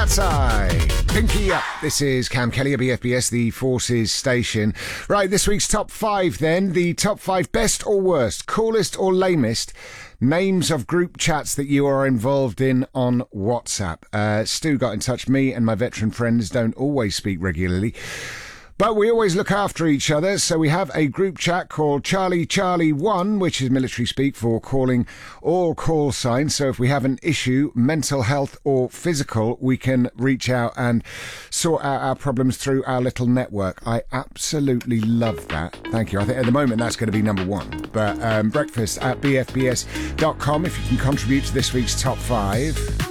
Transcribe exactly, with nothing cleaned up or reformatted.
Cat's Eye. Pinky up. This is Cam Kelly at B F B S, the Forces station. Right, this week's top five then. The top five best or worst, coolest or lamest names of group chats that you are involved in on WhatsApp. Uh, Stu got in touch. Me and my veteran friends don't always speak regularly, but we always look after each other, so we have a group chat called Charlie Charlie one, which is military speak for calling all call signs. So if we have an issue, mental health or physical, we can reach out and sort out our problems through our little network. I absolutely love that. Thank you. I think at the moment that's going to be number one. But um, breakfast at b f b s dot com if you can contribute to this week's top five.